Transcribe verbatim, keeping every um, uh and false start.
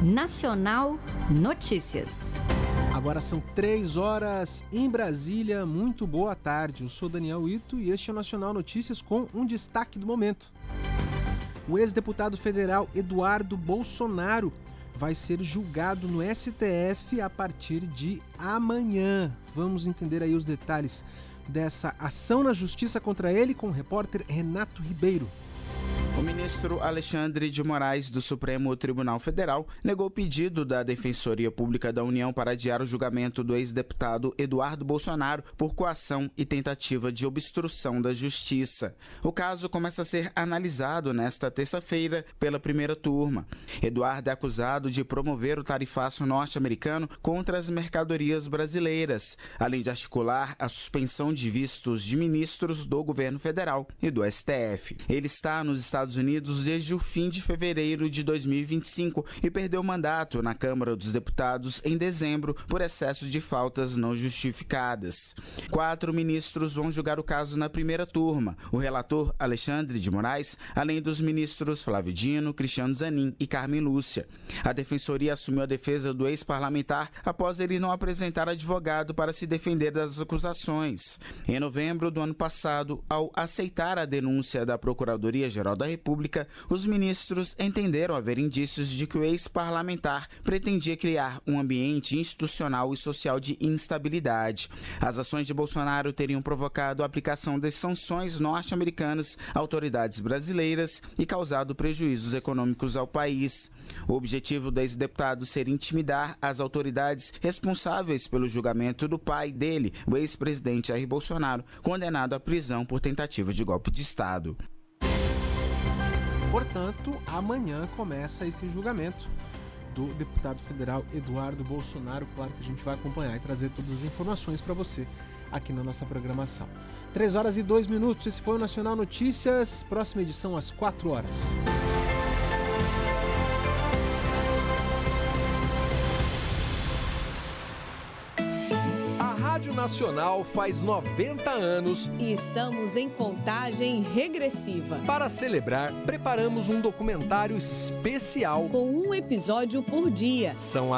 Nacional Notícias. Agora são três horas em Brasília. Muito boa tarde. Eu sou Daniel Ito e este é o Nacional Notícias com um destaque do momento. O ex-deputado federal Eduardo Bolsonaro vai ser julgado no S T F a partir de amanhã. Vamos entender aí os detalhes dessa ação na justiça contra ele com o repórter Renato Ribeiro. O ministro Alexandre de Moraes, do Supremo Tribunal Federal, negou o pedido da Defensoria Pública da União para adiar o julgamento do ex-deputado Eduardo Bolsonaro por coação e tentativa de obstrução da justiça. O caso começa a ser analisado nesta terça-feira pela primeira turma. Eduardo é acusado de promover o tarifaço norte-americano contra as mercadorias brasileiras, além de articular a suspensão de vistos de ministros do governo federal e do S T F. Ele está nos Estados Unidos desde o fim de fevereiro de dois mil e vinte e cinco e perdeu o mandato na Câmara dos Deputados em dezembro por excesso de faltas não justificadas. Quatro ministros vão julgar o caso na primeira turma: o relator Alexandre de Moraes, além dos ministros Flávio Dino, Cristiano Zanin e Carmen Lúcia. A Defensoria assumiu a defesa do ex-parlamentar após ele não apresentar advogado para se defender das acusações. Em novembro do ano passado, ao aceitar a denúncia da Procuradoria-Geral da República, os ministros entenderam haver indícios de que o ex-parlamentar pretendia criar um ambiente institucional e social de instabilidade. As ações de Bolsonaro teriam provocado a aplicação das sanções norte-americanas a autoridades brasileiras e causado prejuízos econômicos ao país. O objetivo do ex-deputado seria intimidar as autoridades responsáveis pelo julgamento do pai dele, o ex-presidente Jair Bolsonaro, condenado à prisão por tentativa de golpe de Estado. Portanto, amanhã começa esse julgamento do deputado federal Eduardo Bolsonaro. Claro que a gente vai acompanhar e trazer todas as informações para você aqui na nossa programação. três horas e dois minutos, esse foi o Nacional Notícias. Próxima edição às quatro horas. A Rádio Nacional faz noventa anos e estamos em contagem regressiva. Para celebrar, preparamos um documentário especial com um episódio por dia. São